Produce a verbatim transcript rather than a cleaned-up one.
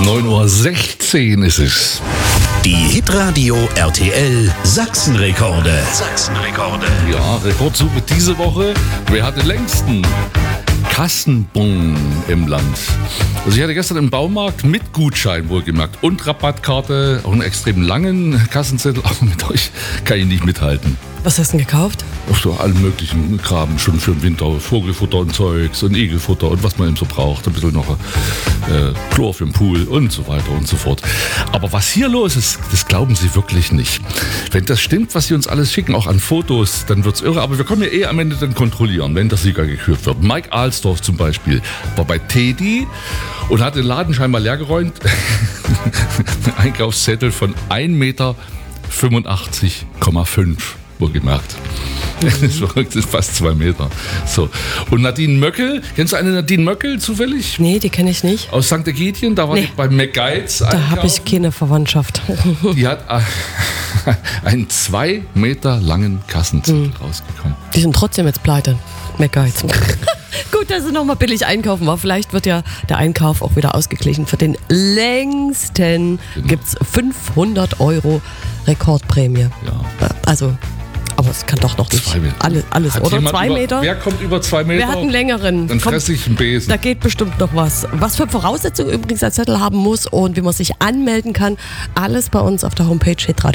neun Uhr sechzehn ist es. Die Hitradio R T L Sachsenrekorde. Sachsenrekorde. Ja, Rekordsuche diese Woche. Wer hat den längsten Kassenbon im Land? Also ich hatte gestern im Baumarkt mit Gutschein wohlgemerkt und Rabattkarte auch einen extrem langen Kassenzettel, aber mit euch kann ich nicht mithalten. Was hast du denn gekauft? Auch so allen möglichen Kram, schon für den Winter, Vogelfutter und Zeugs und Igelfutter und was man eben so braucht. Ein bisschen noch äh, Chlor für den Pool und so weiter und so fort. Aber was hier los ist, das glauben Sie wirklich nicht. Wenn das stimmt, was Sie uns alles schicken, auch an Fotos, dann wird's irre. Aber wir können ja eh am Ende dann kontrollieren, wenn der Sieger gekürt wird. Mike Alsdorf zum Beispiel war bei Teddy und hat den Laden scheinbar leergeräumt. Einkaufszettel von ein Meter fünfundachtzig Komma fünf. Wohlgemerkt. Das ist verrückt, das ist fast zwei Meter. So. Und Nadine Möckel, kennst du eine Nadine Möckel zufällig? Nee, die kenne ich nicht. Aus Sankt Ägidien, da war Nee. die bei McGuides. Da habe ich keine Verwandtschaft. Die hat äh, einen zwei Meter langen Kassenzettel mhm. rausgekommen. Die sind trotzdem jetzt pleite. McGuides. Gut, dass sie nochmal billig einkaufen war. Vielleicht wird ja der Einkauf auch wieder ausgeglichen. Für den längsten Genau. gibt es fünfhundert Euro Rekordprämie. Ja. Also, aber es kann doch noch nicht. Zwei Meter. Alles, alles Hat oder? jemand Zwei über, Meter? Wer kommt über zwei Meter? Wer hat einen längeren? Dann Kommt- fresse ich einen Besen. Da geht bestimmt noch was. Was für Voraussetzungen übrigens ein Zettel haben muss und wie man sich anmelden kann, alles bei uns auf der Homepage hitradio.